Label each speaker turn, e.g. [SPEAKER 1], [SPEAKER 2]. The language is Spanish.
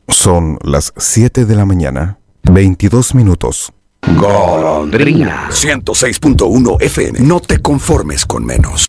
[SPEAKER 1] Son las 7 de la mañana, 22 minutos.
[SPEAKER 2] Golondrina 106.1 FM. No te conformes con menos.